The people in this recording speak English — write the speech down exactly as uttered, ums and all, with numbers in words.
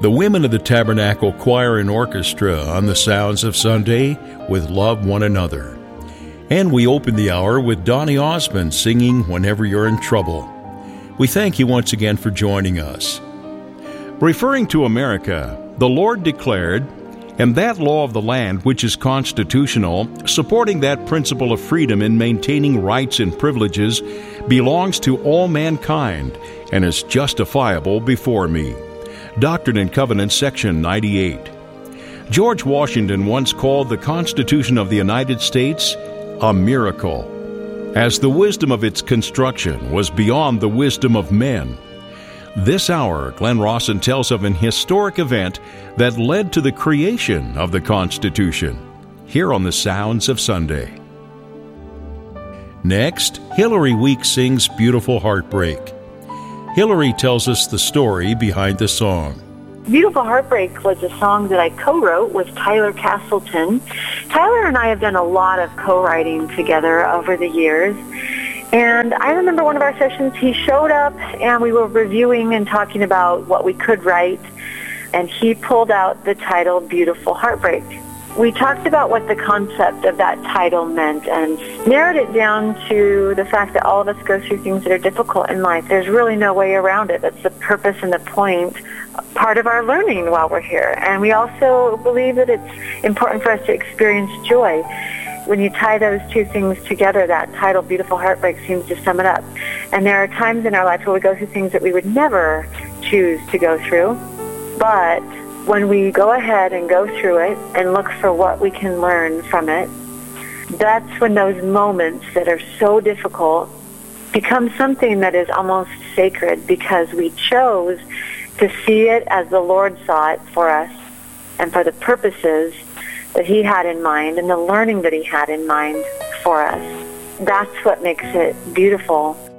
The women of the Tabernacle Choir and Orchestra on the Sounds of Sunday with Love One Another. And we open the hour with Donny Osmond singing Whenever You're in Trouble. We thank you once again for joining us. Referring to America, the Lord declared, "And that law of the land which is constitutional, supporting that principle of freedom in maintaining rights and privileges, belongs to all mankind and is justifiable before me." Doctrine and Covenants, section ninety-eight. George Washington once called the Constitution of the United States a miracle, as the wisdom of its construction was beyond the wisdom of men. This hour, Glenn Rawson tells of an historic event that led to the creation of the Constitution, here on the Sounds of Sunday. Next, Hillary Week sings Beautiful Heartbreak. Hillary tells us the story behind the song. Beautiful Heartbreak was a song that I co-wrote with Tyler Castleton. Tyler and I have done a lot of co-writing together over the years. And I remember one of our sessions, he showed up and we were reviewing and talking about what we could write. And he pulled out the title Beautiful Heartbreak. We talked about what the concept of that title meant and narrowed it down to the fact that all of us go through things that are difficult in life. There's really no way around it. That's the purpose and the point, part of our learning while we're here. And we also believe that it's important for us to experience joy. When you tie those two things together, that title, Beautiful Heartbreak, seems to sum it up. And there are times in our life where we go through things that we would never choose to go through. But when we go ahead and go through it and look for what we can learn from it, that's when those moments that are so difficult become something that is almost sacred, because we chose to see it as the Lord saw it for us and for the purposes that He had in mind and the learning that He had in mind for us. That's what makes it beautiful.